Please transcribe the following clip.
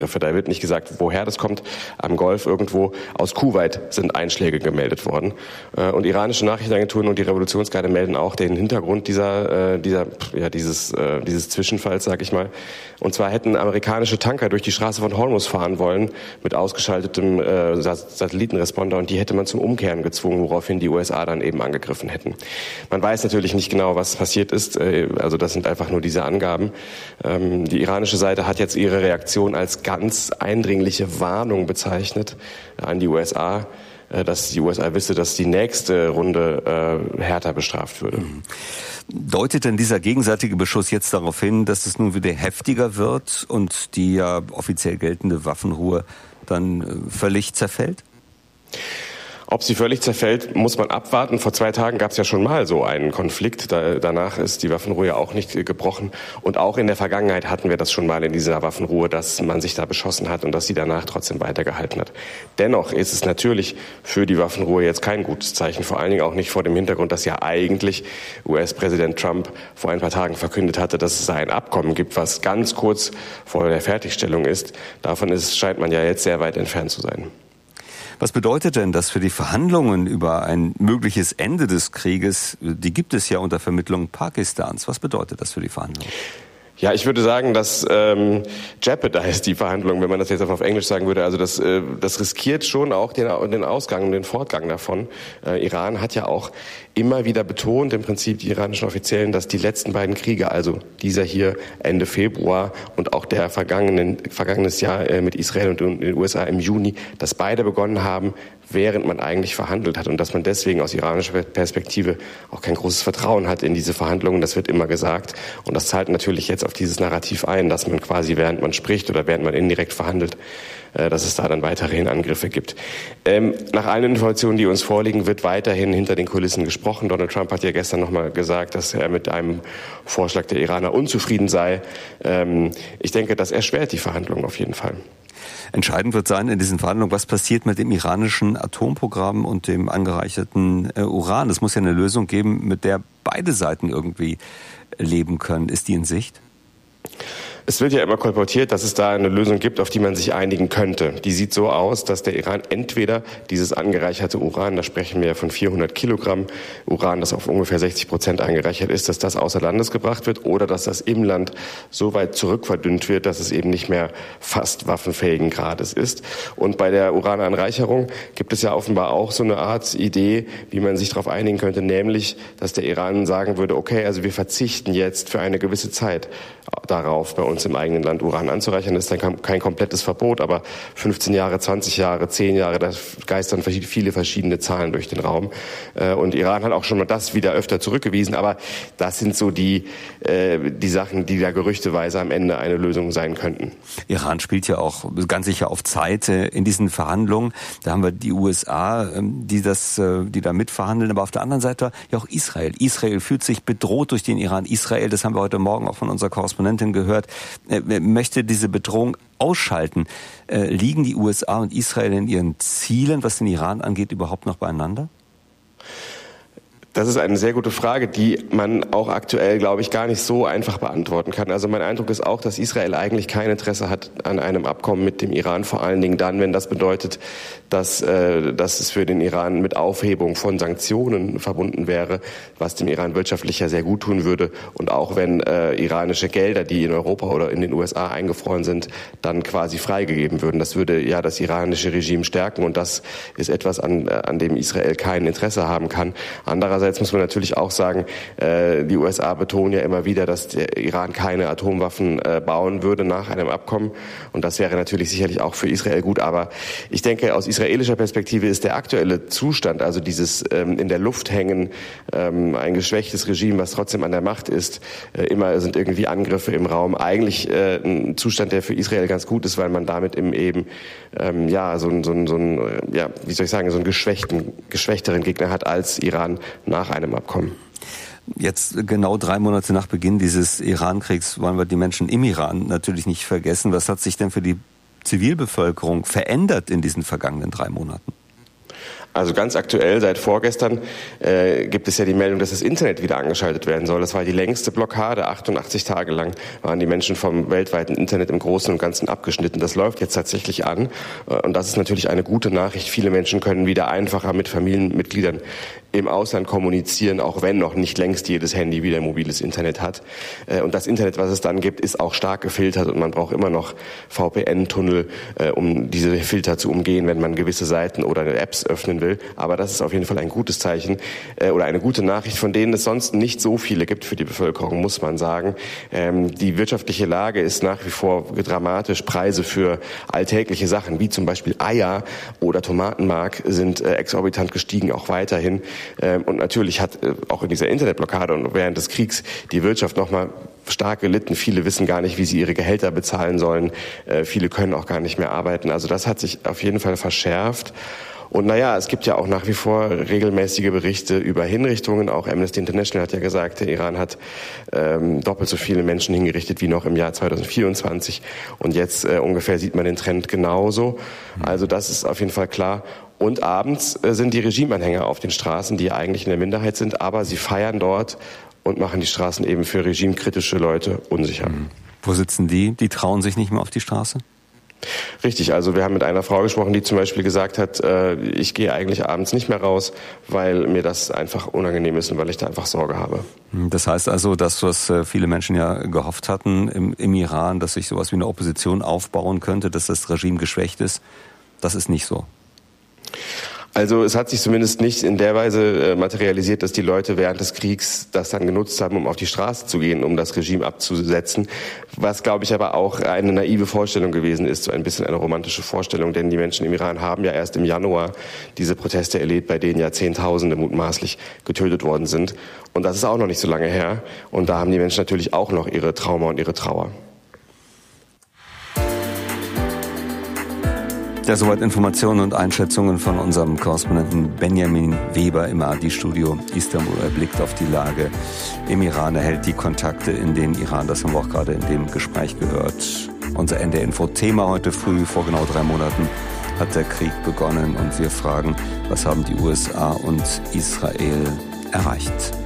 Da wird nicht gesagt, woher das kommt. Am Golf irgendwo aus Kuwait sind Einschläge gemeldet worden. Und iranische Nachrichtenagenturen und die Revolutionsgarde melden auch den Hintergrund dieses Zwischenfalls, sag ich mal. Und zwar hätten amerikanische Tanker durch die Straße von Hormuz fahren wollen mit ausgeschaltetem Satellitenresponder, und die hätte man zum Umkehren gezwungen, woraufhin die USA dann eben angegriffen hätten. Man weiß natürlich nicht genau, was passiert ist. Also das sind einfach nur diese Angaben. Die iranische Seite hat jetzt ihre Reaktion als ganz eindringliche Warnung bezeichnet an die USA, dass die USA wisse, dass die nächste Runde härter bestraft würde. Deutet denn dieser gegenseitige Beschuss jetzt darauf hin, dass es nun wieder heftiger wird und die ja offiziell geltende Waffenruhe dann völlig zerfällt? Ob sie völlig zerfällt, muss man abwarten. Vor 2 Tagen gab es ja schon mal so einen Konflikt. Danach ist die Waffenruhe ja auch nicht gebrochen. Und auch in der Vergangenheit hatten wir das schon mal in dieser Waffenruhe, dass man sich da beschossen hat und dass sie danach trotzdem weitergehalten hat. Dennoch ist es natürlich für die Waffenruhe jetzt kein gutes Zeichen. Vor allen Dingen auch nicht vor dem Hintergrund, dass ja eigentlich US-Präsident Trump vor ein paar Tagen verkündet hatte, dass es ein Abkommen gibt, was ganz kurz vor der Fertigstellung ist. Davon scheint man ja jetzt sehr weit entfernt zu sein. Was bedeutet denn das für die Verhandlungen über ein mögliches Ende des Krieges? Die gibt es ja unter Vermittlung Pakistans. Was bedeutet das für die Verhandlungen? Ja, ich würde sagen, dass jeopardize die Verhandlungen, wenn man das jetzt auf Englisch sagen würde. Also das riskiert schon auch den Ausgang und den Fortgang davon. Iran hat ja auch immer wieder betont, im Prinzip die iranischen Offiziellen, dass die letzten beiden Kriege, also dieser hier Ende Februar und auch der vergangenes Jahr mit Israel und den USA im Juni, dass beide begonnen haben, während man eigentlich verhandelt hat, und dass man deswegen aus iranischer Perspektive auch kein großes Vertrauen hat in diese Verhandlungen. Das wird immer gesagt, und das zahlt natürlich jetzt auf dieses Narrativ ein, dass man quasi, während man spricht oder während man indirekt verhandelt, dass es da dann weiterhin Angriffe gibt. Nach allen Informationen, die uns vorliegen, wird weiterhin hinter den Kulissen gesprochen. Donald Trump hat ja gestern nochmal gesagt, dass er mit einem Vorschlag der Iraner unzufrieden sei. Ich denke, das erschwert die Verhandlungen auf jeden Fall. Entscheidend wird sein in diesen Verhandlungen, was passiert mit dem iranischen Atomprogramm und dem angereicherten Uran. Es muss ja eine Lösung geben, mit der beide Seiten irgendwie leben können. Ist die in Sicht? Es wird ja immer kolportiert, dass es da eine Lösung gibt, auf die man sich einigen könnte. Die sieht so aus, dass der Iran entweder dieses angereicherte Uran, da sprechen wir ja von 400 Kilogramm Uran, das auf ungefähr 60% angereichert ist, dass das außer Landes gebracht wird, oder dass das im Land so weit zurückverdünnt wird, dass es eben nicht mehr fast waffenfähigen Grades ist. Und bei der Urananreicherung gibt es ja offenbar auch so eine Art Idee, wie man sich darauf einigen könnte, nämlich, dass der Iran sagen würde, okay, also wir verzichten jetzt für eine gewisse Zeit darauf, bei uns im eigenen Land Uran anzureichern. Das ist dann kein komplettes Verbot, aber 15 Jahre, 20 Jahre, 10 Jahre, da geistern viele verschiedene Zahlen durch den Raum. Und Iran hat auch schon mal das wieder öfter zurückgewiesen, aber das sind so die Sachen, die da gerüchteweise am Ende eine Lösung sein könnten. Iran spielt ja auch ganz sicher auf Zeit in diesen Verhandlungen. Da haben wir die USA, die da mitverhandeln, aber auf der anderen Seite ja auch Israel. Israel fühlt sich bedroht durch den Iran. Israel, das haben wir heute Morgen auch von unserer Korrespondentin gehört, möchte diese Bedrohung ausschalten. Liegen die USA und Israel in ihren Zielen, was den Iran angeht, überhaupt noch beieinander? Das ist eine sehr gute Frage, die man auch aktuell, glaube ich, gar nicht so einfach beantworten kann. Also mein Eindruck ist auch, dass Israel eigentlich kein Interesse hat an einem Abkommen mit dem Iran, vor allen Dingen dann, wenn das bedeutet, dass es für den Iran mit Aufhebung von Sanktionen verbunden wäre, was dem Iran wirtschaftlich ja sehr gut tun würde. Und auch wenn iranische Gelder, die in Europa oder in den USA eingefroren sind, dann quasi freigegeben würden. Das würde ja das iranische Regime stärken, und das ist etwas, an dem Israel kein Interesse haben kann. Andererseits muss man natürlich auch sagen, die USA betonen ja immer wieder, dass der Iran keine Atomwaffen bauen würde nach einem Abkommen. Und das wäre natürlich sicherlich auch für Israel gut. Aber ich denke, aus israelischer Perspektive ist der aktuelle Zustand, also dieses in der Luft hängen, ein geschwächtes Regime, was trotzdem an der Macht ist, immer sind irgendwie Angriffe im Raum, eigentlich ein Zustand, der für Israel ganz gut ist, weil man damit eben so einen geschwächteren Gegner hat als Iran nach einem Abkommen. Jetzt genau 3 Monate nach Beginn dieses Iran-Kriegs wollen wir die Menschen im Iran natürlich nicht vergessen. Was hat sich denn für die Zivilbevölkerung verändert in diesen vergangenen 3 Monaten? Also ganz aktuell, seit vorgestern, gibt es ja die Meldung, dass das Internet wieder angeschaltet werden soll. Das war die längste Blockade. 88 Tage lang waren die Menschen vom weltweiten Internet im Großen und Ganzen abgeschnitten. Das läuft jetzt tatsächlich an. Und das ist natürlich eine gute Nachricht. Viele Menschen können wieder einfacher mit Familienmitgliedern im Ausland kommunizieren, auch wenn noch nicht längst jedes Handy wieder mobiles Internet hat. Und das Internet, was es dann gibt, ist auch stark gefiltert und man braucht immer noch VPN-Tunnel, um diese Filter zu umgehen, wenn man gewisse Seiten oder Apps öffnen will. Aber das ist auf jeden Fall ein gutes Zeichen oder eine gute Nachricht, von denen es sonst nicht so viele gibt für die Bevölkerung, muss man sagen. Die wirtschaftliche Lage ist nach wie vor dramatisch. Preise für alltägliche Sachen, wie zum Beispiel Eier oder Tomatenmark, sind exorbitant gestiegen, auch weiterhin. Und natürlich hat auch in dieser Internetblockade und während des Kriegs die Wirtschaft nochmal stark gelitten. Viele wissen gar nicht, wie sie ihre Gehälter bezahlen sollen. Viele können auch gar nicht mehr arbeiten. Also das hat sich auf jeden Fall verschärft. Und naja, es gibt ja auch nach wie vor regelmäßige Berichte über Hinrichtungen. Auch Amnesty International hat ja gesagt, der Iran hat doppelt so viele Menschen hingerichtet wie noch im Jahr 2024. Und jetzt ungefähr sieht man den Trend genauso. Also das ist auf jeden Fall klar. Und abends sind die Regimeanhänger auf den Straßen, die eigentlich in der Minderheit sind, aber sie feiern dort und machen die Straßen eben für regimekritische Leute unsicher. Wo sitzen die? Die trauen sich nicht mehr auf die Straße? Richtig, also wir haben mit einer Frau gesprochen, die zum Beispiel gesagt hat, ich gehe eigentlich abends nicht mehr raus, weil mir das einfach unangenehm ist und weil ich da einfach Sorge habe. Das heißt also, dass was viele Menschen ja gehofft hatten im Iran, dass sich sowas wie eine Opposition aufbauen könnte, dass das Regime geschwächt ist, das ist nicht so. Also es hat sich zumindest nicht in der Weise materialisiert, dass die Leute während des Kriegs das dann genutzt haben, um auf die Straße zu gehen, um das Regime abzusetzen. Was, glaube ich, aber auch eine naive Vorstellung gewesen ist, so ein bisschen eine romantische Vorstellung. Denn die Menschen im Iran haben ja erst im Januar diese Proteste erlebt, bei denen ja Zehntausende mutmaßlich getötet worden sind. Und das ist auch noch nicht so lange her. Und da haben die Menschen natürlich auch noch ihre Trauma und ihre Trauer. Ja, soweit Informationen und Einschätzungen von unserem Korrespondenten Benjamin Weber im ARD-Studio Istanbul. Er blickt auf die Lage im Iran, er hält die Kontakte in den Iran. Das haben wir auch gerade in dem Gespräch gehört. Unser NDR-Info-Thema heute früh, vor genau 3 Monaten, hat der Krieg begonnen. Und wir fragen, was haben die USA und Israel erreicht?